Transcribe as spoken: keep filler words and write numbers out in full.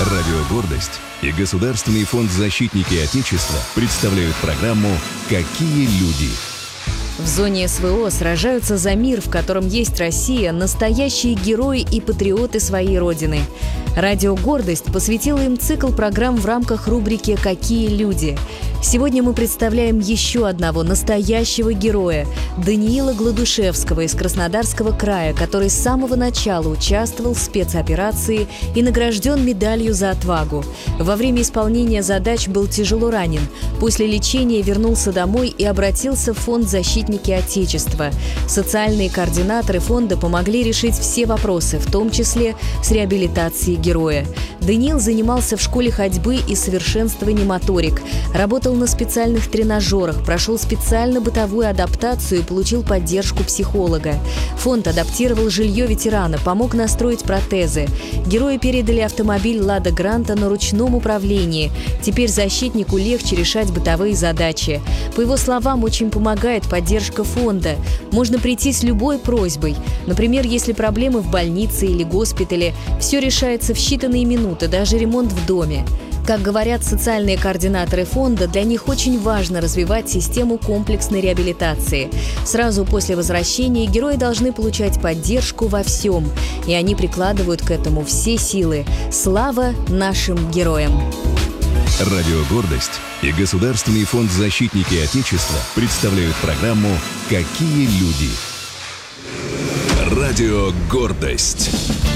Радио «Гордость» и Государственный фонд «Защитники Отечества» представляют программу «Какие люди?». В зоне СВО сражаются за мир, в котором есть Россия, настоящие герои и патриоты своей родины. Радио «Гордость» посвятило им цикл программ в рамках рубрики «Какие люди?». Сегодня мы представляем еще одного настоящего героя – Даниила Гладушевского из Краснодарского края, который с самого начала участвовал в спецоперации и награжден медалью за отвагу. Во время исполнения задач был тяжело ранен. После лечения вернулся домой и обратился в фонд «Защитники Отечества». Социальные координаторы фонда помогли решить все вопросы, в том числе с реабилитацией героя. Даниил занимался в школе ходьбы и совершенствования моторик, работал на специальных тренажерах, прошел специально-бытовую адаптацию и получил поддержку психолога. Фонд адаптировал жилье ветерана, помог настроить протезы. Герою передали автомобиль «Лада Гранта» на ручном управлении. Теперь защитнику легче решать бытовые задачи. По его словам, очень помогает поддержка фонда. Можно прийти с любой просьбой. Например, если проблемы в больнице или госпитале, все решается в считанные минуты, даже ремонт в доме. Как говорят социальные координаторы фонда, для них очень важно развивать систему комплексной реабилитации. Сразу после возвращения герои должны получать поддержку во всем, и они прикладывают к этому все силы. Слава нашим героям! Радио «Гордость» и Государственный фонд «Защитники Отечества» представляют программу «Какие люди?». Радио «Гордость».